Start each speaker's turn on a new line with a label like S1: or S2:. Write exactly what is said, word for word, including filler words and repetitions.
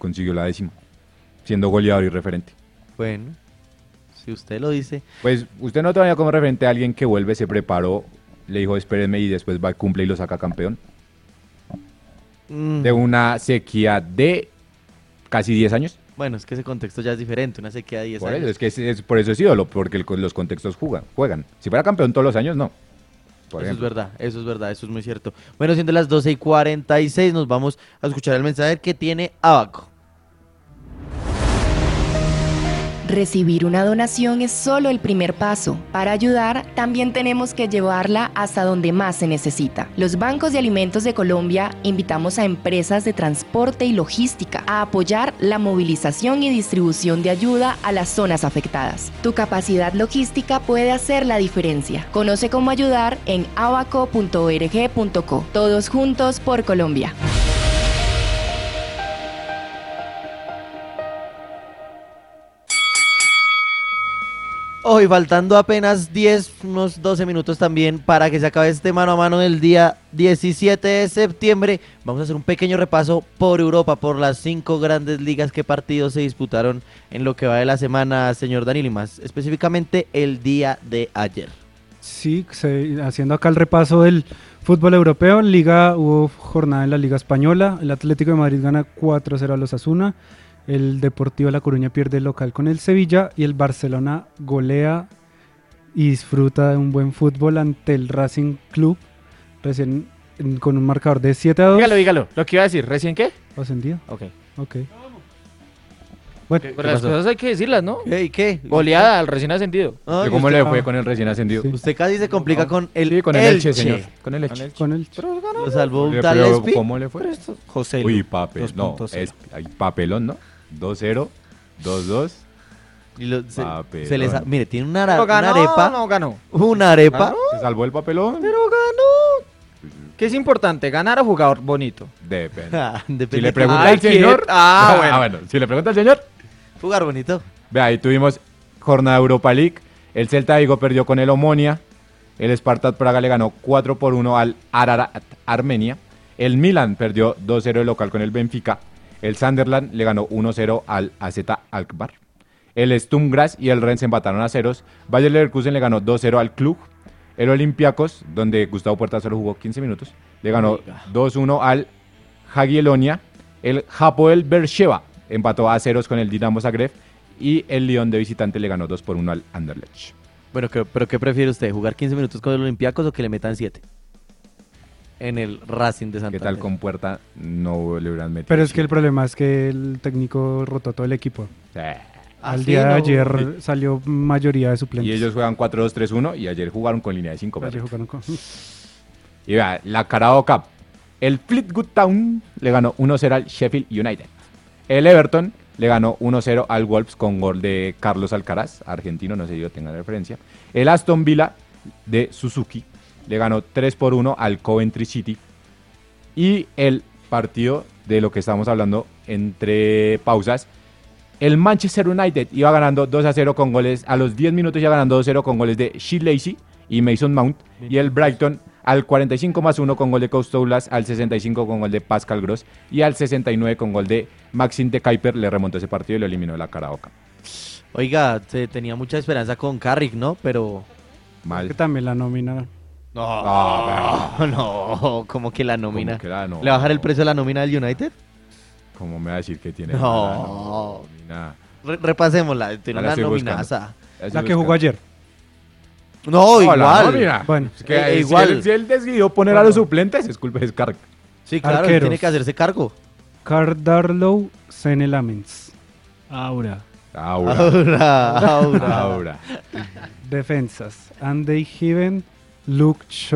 S1: consiguió la décima, siendo goleador y referente.
S2: Bueno, si usted lo dice.
S1: Pues usted no todavía como referente a alguien que vuelve, se preparó, le dijo espérenme y después va, cumple y lo saca campeón.
S2: Mm.
S1: De una sequía de casi diez años.
S2: Bueno, es que ese contexto ya es diferente, una sequía de diez
S1: Por
S2: años.
S1: eso, es que es, es- por eso es ídolo, porque el- los contextos juegan, juegan. Si fuera campeón todos los años, no. Por
S2: Eso
S1: ejemplo.
S2: es verdad, eso es verdad, eso es muy cierto. Bueno, siendo las doce y cuarenta y seis, nos vamos a escuchar el mensaje que tiene Abaco.
S3: Recibir una donación es solo el primer paso. Para ayudar, también tenemos que llevarla hasta donde más se necesita. Los bancos de alimentos de Colombia invitamos a empresas de transporte y logística a apoyar la movilización y distribución de ayuda a las zonas afectadas. Tu capacidad logística puede hacer la diferencia. Conoce cómo ayudar en abaco punto org punto co. Todos juntos por Colombia.
S2: Hoy faltando apenas diez, unos doce minutos también para que se acabe este mano a mano del día diecisiete de septiembre. Vamos a hacer un pequeño repaso por Europa, por las cinco grandes ligas, qué partidos se disputaron en lo que va de la semana, señor Danilo, y más específicamente el día de ayer.
S4: Sí, se- haciendo acá el repaso del fútbol europeo, Liga, hubo jornada en la Liga Española, el Atlético de Madrid gana cuatro cero al Osasuna, el Deportivo La Coruña pierde el local con el Sevilla y el Barcelona golea y disfruta de un buen fútbol ante el Racing Club, recién en- con un marcador de siete a dos.
S5: Dígalo, dígalo. Lo que iba a decir, ¿recién qué?
S4: Ascendido.
S5: Ok.
S4: Ok. Bueno,
S5: Pero las cosas hay que decirlas, ¿no?
S2: ¿Qué? ¿Y qué?
S5: Goleada al recién ascendido.
S2: Ay,
S1: ¿Cómo
S2: usted,
S1: le fue con el recién ascendido?
S4: Sí.
S2: usted casi se complica con el
S1: Sí, con el Elche, señor. Con el Elche.
S4: con el
S2: Lo salvó un
S1: Pero,
S2: tal
S1: pero,
S2: Espi.
S1: ¿cómo le fue?
S5: José.
S1: Uy, papel,
S5: dos
S1: no,
S5: punto cero.
S1: es, hay papelón, ¿no? dos cero, dos dos.
S2: Y lo- se,
S1: Papelón.
S2: se les, mire, tiene una, ara-
S5: ¿Pero
S2: una
S5: ganó
S2: arepa.
S5: o no ganó?
S2: Una arepa.
S1: ¿Se salvó el papelón?
S5: Pero ganó. ¿Qué es importante? ¿Ganar o jugar bonito?
S1: Depende.
S2: Ah,
S1: Si
S2: depende
S1: le
S2: de-
S1: pregunta
S5: Ay,
S1: al señor...
S5: ¿quién? Ah, bueno.
S1: Si le pregunta al señor...
S2: Jugar bonito.
S1: Vea, ahí tuvimos jornada Europa League. El Celta Vigo perdió con el Omonia. El Spartak Praga le ganó cuatro por uno al Ararat Armenia. El Milan perdió dos cero de local con el Benfica. El Sunderland le ganó uno cero al A Z Alkmaar. El Sturm Graz y el Rennes empataron a ceros. Bayer Leverkusen le ganó dos cero al Cluj. El Olympiacos, donde Gustavo Puerta solo jugó quince minutos, le ganó dos uno al Jagiellonia. El Hapoel Beersheva empató a ceros con el Dinamo Zagreb. Y el Lyon de visitante le ganó dos por uno al Anderlecht.
S2: Bueno, ¿qué- ¿pero qué prefiere usted? ¿Jugar quince minutos con el Olympiacos o que le metan siete? En el Racing de
S1: ¿Qué
S2: Santander.
S1: tal con Puerta? No le hubieran metido.
S4: Pero es que el problema es que el técnico rotó todo el equipo.
S1: Eh.
S2: Ah,
S4: Al
S2: sí,
S4: día de
S2: no.
S4: ayer salió mayoría de suplentes.
S1: Y ellos juegan cuatro dos tres uno y ayer jugaron con línea de cinco.
S4: Ayer jugaron con-
S1: Y vea, la Carabao Cup. El Fleetwood Town le ganó uno cero al Sheffield United. El Everton le ganó uno cero al Wolves con gol de Carlos Alcaraz, argentino, no sé si yo tenga referencia. El Aston Villa de Suzuki le ganó tres por uno al Coventry City. Y el partido de lo que estamos hablando entre pausas, el Manchester United iba ganando dos a cero con goles, a los diez minutos iba ganando dos cero con goles de Shea Lacey y Mason Mount. Y el Brighton al cuarenta y cinco más uno con gol de Costoulas, al sesenta y cinco con gol de Pascal Gross y al sesenta y nueve con gol de Maxime de Kuiper le remontó ese partido y lo eliminó de la Carabao Cup.
S2: Oiga, se tenía mucha esperanza con Carrick, ¿no? Pero...
S1: Mal.
S4: que también la nómina.
S2: No, no, como que la nómina.
S1: ¿Cómo que la no?
S2: ¿Le va a bajar el precio de la nómina del United?
S1: ¿Cómo me va a decir que tiene?
S2: No.
S1: Nada.
S2: Re- repasémosla, tiene
S1: Ahora
S2: una
S1: estoy
S2: nominaza.
S4: La que jugó ayer.
S2: No,
S1: No, la
S2: igual.
S1: nómina.
S4: Bueno,
S1: Es que
S2: Eh,
S1: si
S2: igual.
S1: él- Si él, decidió poner a los suplentes, es culpa de Carrick.
S2: Sí, claro, él
S4: Arqueros.
S2: tiene que hacerse cargo.
S4: Card Darlow, Sene Lamens.
S6: Aura.
S1: Ahora.
S2: Ahora, ahora.
S1: Ahora.
S4: Defensas, Andy Given, Luke Shaw.